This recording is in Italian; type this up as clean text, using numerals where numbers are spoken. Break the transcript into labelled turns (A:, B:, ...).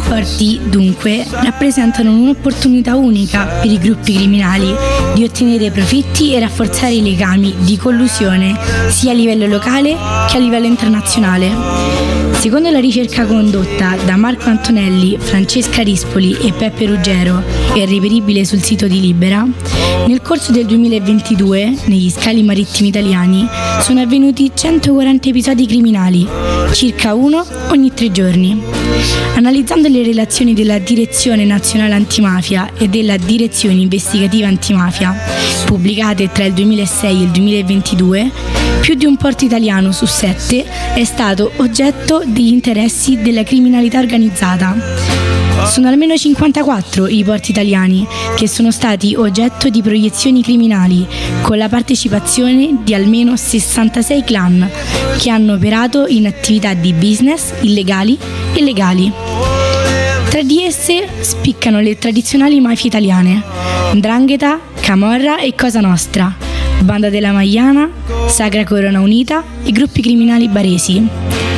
A: porti, dunque, rappresentano un'opportunità unica per i gruppi criminali di ottenere profitti e rafforzare i legami di collusione sia a livello locale che a livello internazionale. Secondo la ricerca condotta da Marco Antonelli, Francesca Rispoli e Peppe Ruggero e reperibile sul sito di Libera, nel corso del 2022, negli scali marittimi italiani, sono avvenuti 140 episodi criminali, circa uno ogni 3 giorni. Analizzando le relazioni della Direzione Nazionale Antimafia e della Direzione Investigativa Antimafia, pubblicate tra il 2006 e il 2022, più di un porto italiano su 7 è stato oggetto degli interessi della criminalità organizzata. Sono almeno 54 i porti italiani che sono stati oggetto di proiezioni criminali, con la partecipazione di almeno 66 clan che hanno operato in attività di business illegali e legali. Tra di esse spiccano le tradizionali mafie italiane: 'Ndrangheta, Camorra e Cosa Nostra, Banda della Magliana, Sacra Corona Unita e gruppi criminali baresi.